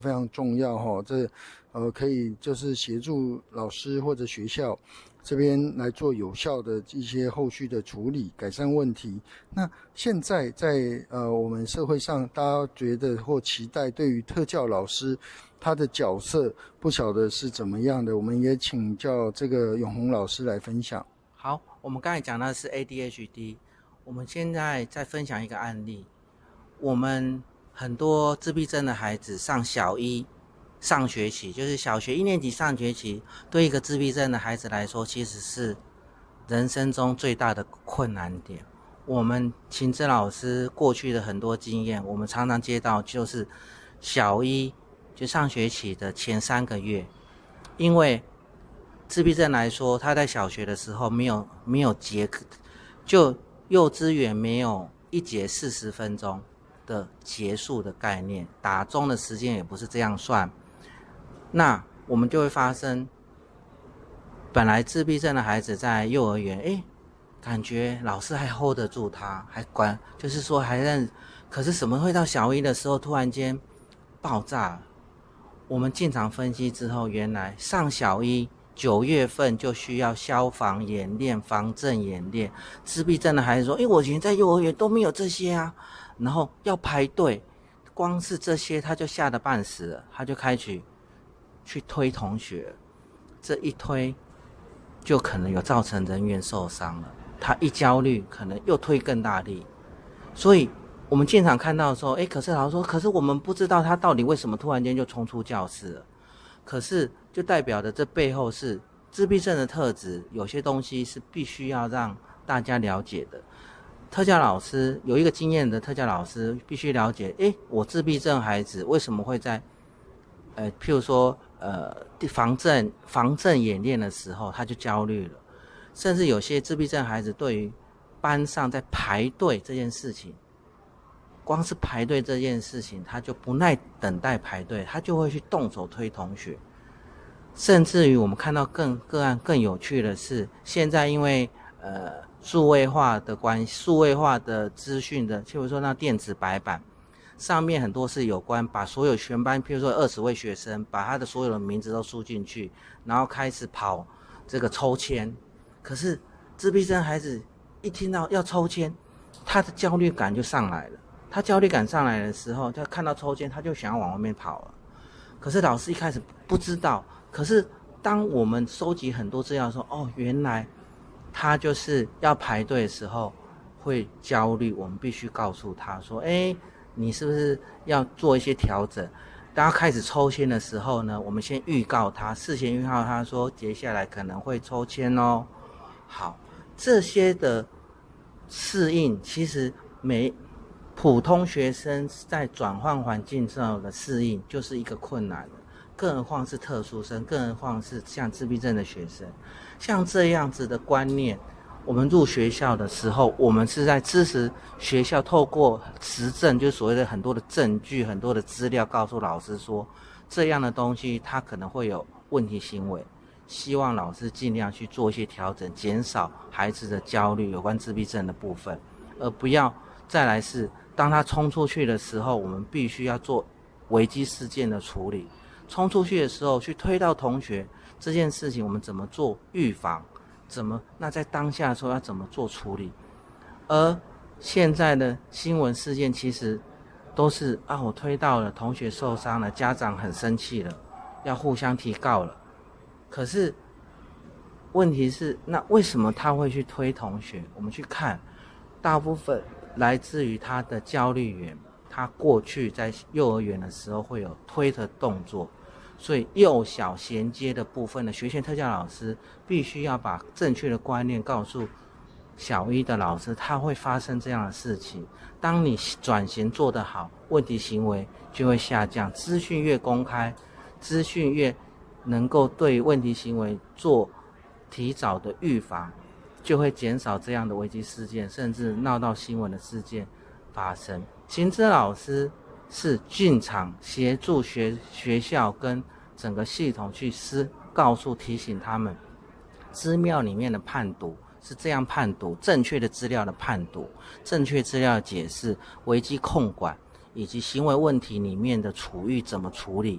非常重要哈，这可以就是协助老师或者学校这边来做有效的一些后续的处理，改善问题。那现在在我们社会上，大家觉得或期待对于特教老师他的角色，不晓得是怎么样的，我们也请教这个永宏老师来分享。 好，我们刚才讲的是 ADHD， 我们现在再分享一个案例。我们很多自闭症的孩子上小一上学期，就是小学1年级上学期，对一个自闭症的孩子来说，其实是人生中最大的困难点。我们秦芝老师过去的很多经验，我们常常接到就是小一就上学期的前3个月，因为自闭症来说，他在小学的时候没有节课，就幼稚园没有1节40分钟的结束的概念，打钟的时间也不是这样算。那我们就会发生，本来自闭症的孩子在幼儿园，感觉老师还 hold 得住他，还管，就是说还认，可是什么会到小一的时候突然间爆炸了？我们进场分析之后，原来上小一9月份就需要消防演练、防震演练。自闭症的孩子说：“我以前在幼儿园都没有这些啊。”然后要排队，光是这些他就吓得半死了，他就开始去推同学，这一推就可能有造成人员受伤了。他一焦虑，可能又推更大力。所以我们现场看到的时候，可是老师说，可是我们不知道他到底为什么突然间就冲出教室了。可是就代表的这背后是自闭症的特质，有些东西是必须要让大家了解的。特教老师有一个经验的特教老师必须了解，我自闭症孩子为什么会在譬如说防震演练的时候他就焦虑了，甚至有些自闭症孩子对于班上在排队这件事情，光是排队这件事情他就不耐等待排队，他就会去动手推同学。甚至于我们看到个案更有趣的是，现在因为数位化的关系，数位化的资讯的，譬如说那电子白板上面很多是有关把所有全班，譬如说20位学生，把他的所有的名字都输进去，然后开始跑这个抽签。可是自闭症孩子一听到要抽签，他的焦虑感就上来了。他焦虑感上来的时候，他看到抽签，他就想要往外面跑了。可是老师一开始不知道，可是当我们收集很多资料说，原来他就是要排队的时候会焦虑，我们必须告诉他说，你是不是要做一些调整？当他开始抽签的时候呢，我们先预告他，事先预告他说，接下来可能会抽签哦。好，这些的适应，其实普通学生在转换环境之后的适应就是一个困难的，更何况是特殊生，更何况是像自闭症的学生。像这样子的观念，我们入学校的时候，我们是在支持学校透过实证，就是所谓的很多的证据、很多的资料，告诉老师说这样的东西它可能会有问题行为，希望老师尽量去做一些调整，减少孩子的焦虑有关自闭症的部分，而不要再来是当他冲出去的时候，我们必须要做危机事件的处理。冲出去的时候去推到同学这件事情，我们怎么做预防？那在当下的时候要怎么做处理？而现在的新闻事件其实都是我推到了，同学受伤了，家长很生气了，要互相提告了。可是问题是，那为什么他会去推同学？我们去看，大部分来自于他的焦虑源，他过去在幼儿园的时候会有推的动作，所以幼小衔接的部分的学前特教老师必须要把正确的观念告诉小一的老师，他会发生这样的事情。当你转型做得好，问题行为就会下降，资讯越公开，资讯越能够对问题行为做提早的预防，就会减少这样的危机事件，甚至闹到新闻的事件发生。秦芝老师是进场协助学校跟整个系统去告诉提醒他们，资料里面的判读是这样判读，正确的资料的判读，正确资料的解释，危机控管以及行为问题里面的处遇怎么处理，